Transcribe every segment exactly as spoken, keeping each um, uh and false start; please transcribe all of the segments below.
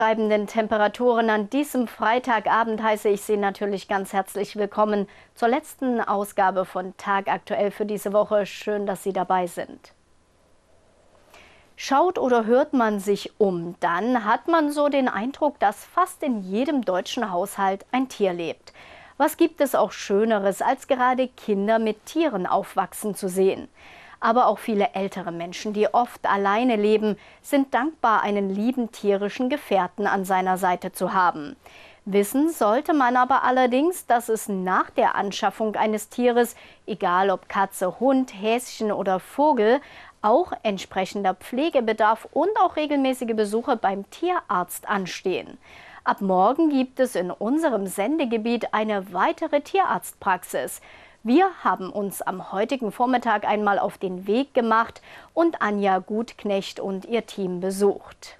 Steigenden Temperaturen an diesem Freitagabend heiße ich Sie natürlich ganz herzlich willkommen zur letzten Ausgabe von Tagaktuell für diese Woche. Schön, dass Sie dabei sind. Schaut oder hört man sich um, dann hat man so den Eindruck, dass fast in jedem deutschen Haushalt ein Tier lebt. Was gibt es auch Schöneres, als gerade Kinder mit Tieren aufwachsen zu sehen? Aber auch viele ältere Menschen, die oft alleine leben, sind dankbar, einen lieben tierischen Gefährten an seiner Seite zu haben. Wissen sollte man aber allerdings, dass es nach der Anschaffung eines Tieres, egal ob Katze, Hund, Häschen oder Vogel, auch entsprechender Pflegebedarf und auch regelmäßige Besuche beim Tierarzt anstehen. Ab morgen gibt es in unserem Sendegebiet eine weitere Tierarztpraxis. Wir haben uns am heutigen Vormittag einmal auf den Weg gemacht und Anja Gutknecht und ihr Team besucht.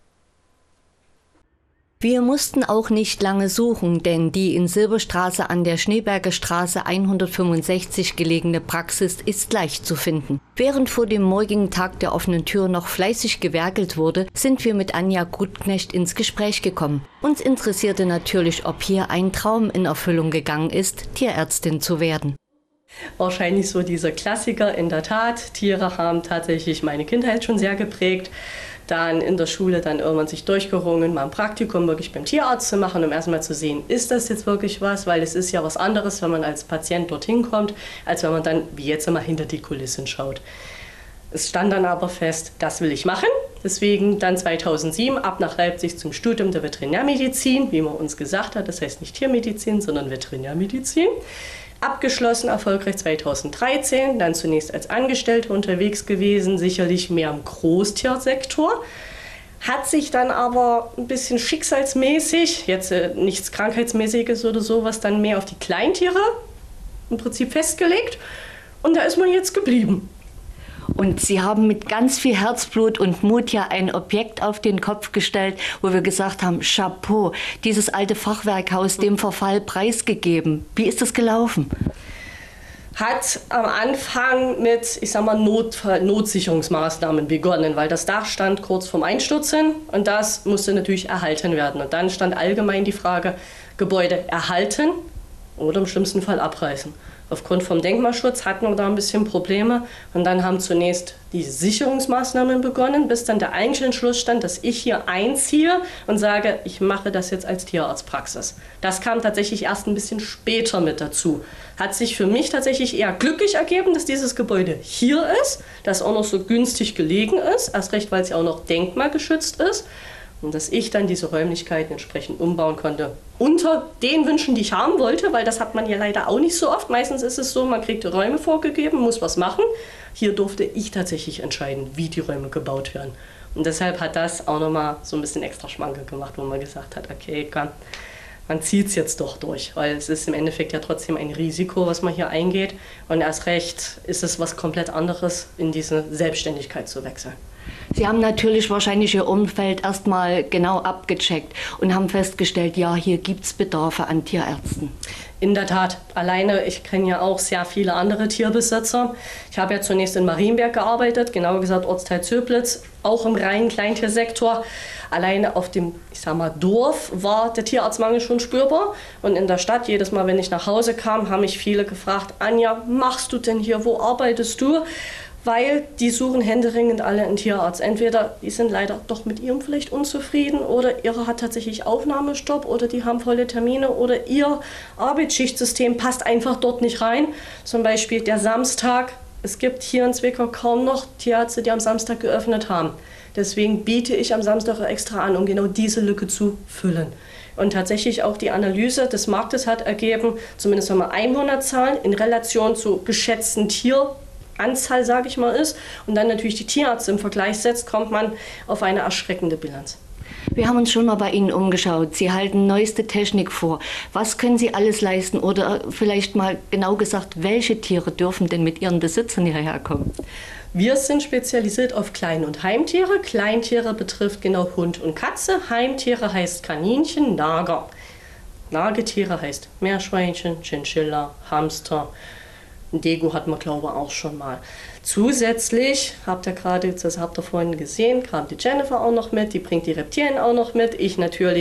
Wir mussten auch nicht lange suchen, denn die in Silberstraße an der Schneeberger Straße hundertfünfundsechzig gelegene Praxis ist leicht zu finden. Während vor dem morgigen Tag der offenen Tür noch fleißig gewerkelt wurde, sind wir mit Anja Gutknecht ins Gespräch gekommen. Uns interessierte natürlich, ob hier ein Traum in Erfüllung gegangen ist, Tierärztin zu werden. Wahrscheinlich so dieser Klassiker, in der Tat. Tiere haben tatsächlich meine Kindheit schon sehr geprägt. Dann in der Schule dann irgendwann sich durchgerungen, mal ein Praktikum wirklich beim Tierarzt zu machen, um erstmal zu sehen, ist das jetzt wirklich was? Weil es ist ja was anderes, wenn man als Patient dorthin kommt, als wenn man dann, wie jetzt immer, hinter die Kulissen schaut. Es stand dann aber fest, das will ich machen. Deswegen dann zweitausendsieben ab nach Leipzig zum Studium der Veterinärmedizin, wie man uns gesagt hat. Das heißt nicht Tiermedizin, sondern Veterinärmedizin. Abgeschlossen, erfolgreich zweitausenddreizehn, dann zunächst als Angestellte unterwegs gewesen, sicherlich mehr im Großtiersektor. Hat sich dann aber ein bisschen schicksalsmäßig, jetzt äh, nichts Krankheitsmäßiges oder sowas, dann mehr auf die Kleintiere im Prinzip festgelegt. Und da ist man jetzt geblieben. Und Sie haben mit ganz viel Herzblut und Mut ja ein Objekt auf den Kopf gestellt, wo wir gesagt haben, Chapeau, dieses alte Fachwerkhaus dem Verfall preisgegeben. Wie ist das gelaufen? Hat am Anfang mit, ich sag mal, Not, Notsicherungsmaßnahmen begonnen, weil das Dach stand kurz vorm Einstürzen und das musste natürlich erhalten werden. Und dann stand allgemein die Frage, Gebäude erhalten oder im schlimmsten Fall abreißen. Aufgrund vom Denkmalschutz hatten wir da ein bisschen Probleme und dann haben zunächst die Sicherungsmaßnahmen begonnen, bis dann der eigentliche Entschluss stand, dass ich hier einziehe und sage, ich mache das jetzt als Tierarztpraxis. Das kam tatsächlich erst ein bisschen später mit dazu. Hat sich für mich tatsächlich eher glücklich ergeben, dass dieses Gebäude hier ist, das auch noch so günstig gelegen ist, erst recht, weil es ja auch noch denkmalgeschützt ist. Und dass ich dann diese Räumlichkeiten entsprechend umbauen konnte. Unter den Wünschen, die ich haben wollte, weil das hat man ja leider auch nicht so oft. Meistens ist es so, man kriegt Räume vorgegeben, muss was machen. Hier durfte ich tatsächlich entscheiden, wie die Räume gebaut werden. Und deshalb hat das auch nochmal so ein bisschen extra Schmanke gemacht, wo man gesagt hat, okay, komm, man zieht es jetzt doch durch. Weil es ist im Endeffekt ja trotzdem ein Risiko, was man hier eingeht. Und erst recht ist es was komplett anderes, in diese Selbstständigkeit zu wechseln. Sie haben natürlich wahrscheinlich Ihr Umfeld erstmal genau abgecheckt und haben festgestellt, ja, hier gibt es Bedarfe an Tierärzten. In der Tat. Alleine, ich kenne ja auch sehr viele andere Tierbesitzer. Ich habe ja zunächst in Marienberg gearbeitet, genauer gesagt Ortsteil Zöblitz, auch im reinen Kleintiersektor. Alleine auf dem, ich sag mal, Dorf war der Tierarztmangel schon spürbar. Und in der Stadt, jedes Mal, wenn ich nach Hause kam, haben mich viele gefragt, Anja, machst du denn hier, wo arbeitest du? Weil die suchen händeringend alle einen Tierarzt. Entweder die sind leider doch mit ihrem vielleicht unzufrieden oder ihre hat tatsächlich Aufnahmestopp oder die haben volle Termine oder ihr Arbeitsschichtsystem passt einfach dort nicht rein. Zum Beispiel der Samstag. Es gibt hier in Zwickau kaum noch Tierärzte, die am Samstag geöffnet haben. Deswegen biete ich am Samstag extra an, um genau diese Lücke zu füllen. Und tatsächlich auch die Analyse des Marktes hat ergeben, zumindest wenn man Einwohnerzahlen in Relation zu geschätzten Tier Anzahl, sage ich mal, ist und dann natürlich die Tierärzte im Vergleich setzt, kommt man auf eine erschreckende Bilanz. Wir haben uns schon mal bei Ihnen umgeschaut. Sie halten neueste Technik vor. Was können Sie alles leisten oder vielleicht mal genau gesagt, welche Tiere dürfen denn mit ihren Besitzern hierher kommen? Wir sind spezialisiert auf Klein- und Heimtiere. Kleintiere betrifft genau Hund und Katze. Heimtiere heißt Kaninchen, Nager. Nagetiere heißt Meerschweinchen, Chinchilla, Hamster. Ein Deko hat man, glaube ich, auch schon mal. Zusätzlich, habt ihr gerade, das habt ihr vorhin gesehen, kam die Jennifer auch noch mit, die bringt die Reptilien auch noch mit. Ich natürlich